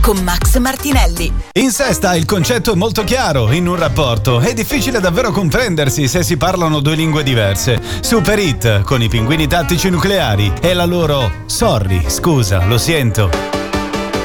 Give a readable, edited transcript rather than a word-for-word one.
con Max Martinelli. In sesta il concetto è molto chiaro, in un rapporto è difficile davvero comprendersi se si parlano due lingue diverse. Super Hit con i Pinguini Tattici Nucleari e la loro "Sorry, scusa, lo sento".